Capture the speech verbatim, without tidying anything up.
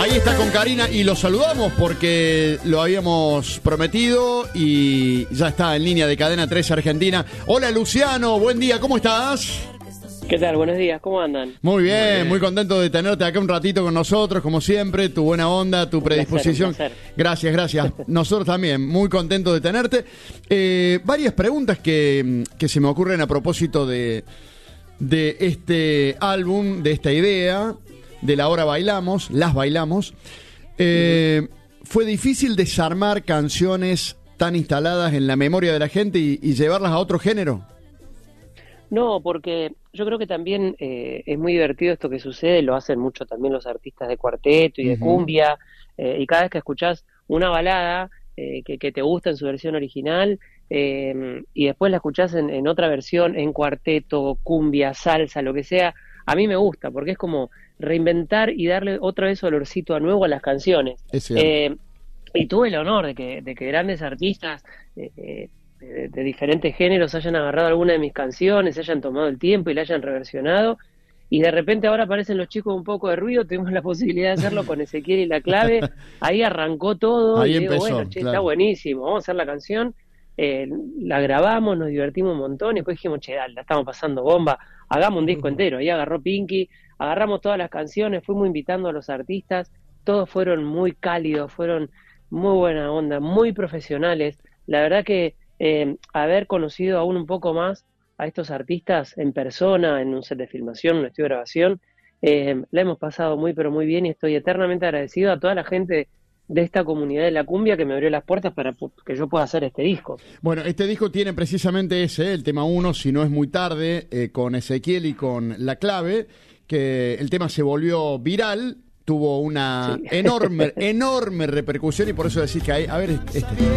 Ahí está con Karina y lo saludamos porque lo habíamos prometido y ya está en línea de Cadena tres Argentina. Hola Luciano, buen día, ¿cómo estás? ¿Qué tal? Buenos días, ¿cómo andan? Muy bien, muy bien, muy contento de tenerte acá un ratito con nosotros, como siempre, tu buena onda, tu Un predisposición. placer, un placer. Gracias, gracias. Nosotros también, muy contentos de tenerte. Eh, varias preguntas que, que se me ocurren a propósito de, de este álbum, de esta idea, de la hora bailamos, las bailamos. Eh, ¿Fue difícil desarmar canciones tan instaladas en la memoria de la gente y, y llevarlas a otro género? No, porque yo creo que también eh, es muy divertido esto que sucede, lo hacen mucho también los artistas de cuarteto y de Uh-huh. cumbia, eh, y cada vez que escuchás una balada eh, que, que te gusta en su versión original, eh, y después la escuchás en, en otra versión, en cuarteto, cumbia, salsa, lo que sea, a mí me gusta, porque es como reinventar y darle otra vez olorcito a nuevo a las canciones. Es cierto. Eh, y tuve el honor de que, de que grandes artistas eh, eh, De, de diferentes géneros hayan agarrado alguna de mis canciones, se hayan tomado el tiempo y la hayan reversionado, y de repente ahora aparecen los chicos un poco de ruido, tuvimos la posibilidad de hacerlo con Ezequiel y La Clave, ahí arrancó todo, Ahí y digo, empezó, bueno, che, claro. está buenísimo, vamos a hacer la canción, eh, la grabamos, nos divertimos un montón, y después dijimos, che, dale, la estamos pasando bomba, hagamos un disco entero, ahí agarró Pinky, agarramos todas las canciones, fuimos invitando a los artistas, todos fueron muy cálidos, fueron muy buena onda, muy profesionales, la verdad que Eh, haber conocido aún un poco más a estos artistas en persona, en un set de filmación, un estudio de grabación, eh, la hemos pasado muy pero muy bien y estoy eternamente agradecido a toda la gente de esta comunidad de la cumbia que me abrió las puertas para que yo pueda hacer este disco. Bueno, este disco tiene precisamente ese, el tema uno, Si no es muy tarde, eh, con Ezequiel y con La Clave, que el tema se volvió viral, tuvo una Sí. enorme, enorme repercusión y por eso decís que hay, a ver, este.